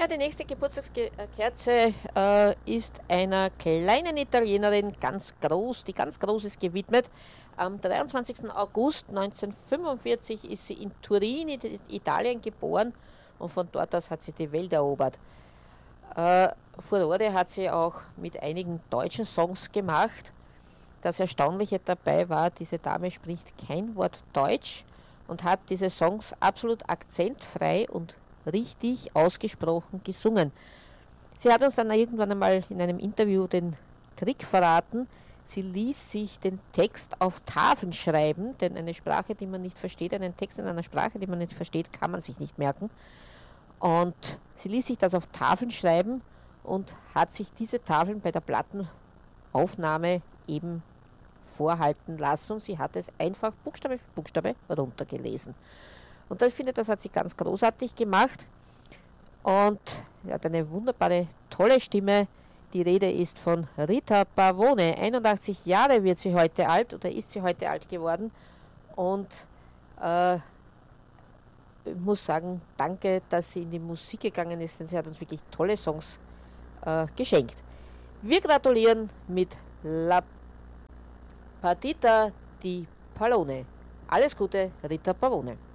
Ja, die nächste Geburtstagskerze ist einer kleinen Italienerin, ganz groß, die ganz groß ist gewidmet. Am 23. August 1945 ist sie in Turin, in Italien geboren und von dort aus hat sie die Welt erobert. Furore hat sie auch mit einigen deutschen Songs gemacht. Das Erstaunliche dabei war, diese Dame spricht kein Wort Deutsch und hat diese Songs absolut akzentfrei und richtig ausgesprochen gesungen. Sie hat uns dann irgendwann einmal in einem Interview den Trick verraten. Sie ließ sich den Text auf Tafeln schreiben, denn eine Sprache, die man nicht versteht, einen Text in einer Sprache, die man nicht versteht, kann man sich nicht merken. Und sie ließ sich das auf Tafeln schreiben und hat sich diese Tafeln bei der Plattenaufnahme eben vorhalten lassen und sie hat es einfach Buchstabe für Buchstabe runtergelesen. Und ich finde, das hat sie ganz großartig gemacht und sie hat eine wunderbare, tolle Stimme. Die Rede ist von Rita Pavone. 81 Jahre wird sie heute alt oder ist sie heute alt geworden und ich muss sagen, danke, dass sie in die Musik gegangen ist, denn sie hat uns wirklich tolle Songs geschenkt. Wir gratulieren mit La Partita di Pallone. Alles Gute, Rita Pavone.